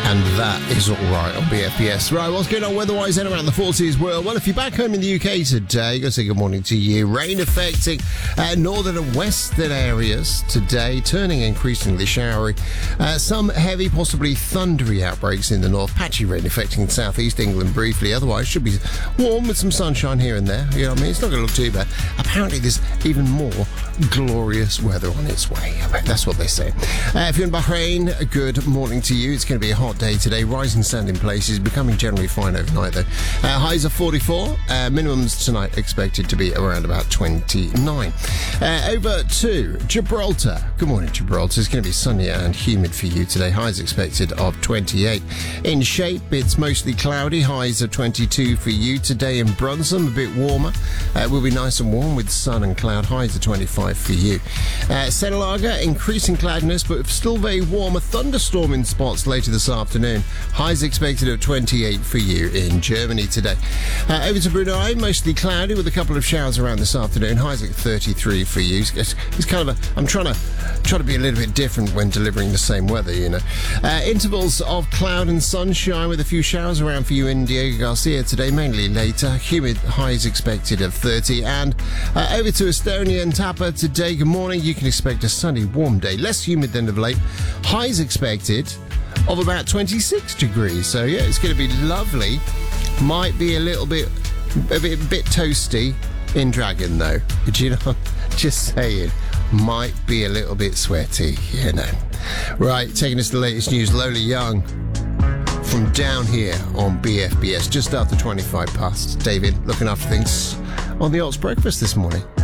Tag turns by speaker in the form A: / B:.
A: And that is all right on BFBS. Right, what's going on weather-wise then around the 40s world? Well, if you're back home in the UK today, I've got to say good morning to you. Rain affecting northern and western areas today, turning increasingly showery. Some heavy, possibly thundery outbreaks in the north. Patchy rain affecting southeast England briefly. Otherwise, should be warm with some sunshine here and there. You know what I mean? It's not going to look too bad. Apparently, there's even more glorious weather on its way. I bet that's what they say. If you're in Bahrain, good morning to you. It's going to be a hot day today. Rising sand in places, becoming generally fine overnight though. Highs are 44. Minimums tonight expected to be around about 29. Over to Gibraltar. Good morning, Gibraltar. It's going to be sunny and humid for you today. Highs expected of 28. In Shape, it's mostly cloudy. Highs of 22 for you today. In Brunssum, a bit warmer. Will be nice and warm with sun and cloud. Highs of 25 for you. Senalaga, increasing cloudiness, but still very warm. A thunderstorm in spots later this afternoon. Highs expected of 28 for you in Germany today. Over to Brunei, mostly cloudy with a couple of showers around this afternoon. Highs at 33 for you. It's kind of I'm trying to be a little bit different when delivering the same weather, you know. Intervals of cloud and sunshine with a few showers around for you in Diego Garcia today, mainly later. Humid highs expected of 30. And over to Estonia and Tapa today. Good morning. You can expect a sunny, warm day. Less humid than of late. Highs expected of about 26 degrees. So, yeah, it's going to be lovely. Might be a bit toasty in Dragon, though. Do you know? Just saying. Might be a little bit sweaty, you know. Right, taking us to the latest news. Lola Young from down here on BFBS, just after 25 past. David looking after things on the Ox Breakfast this morning.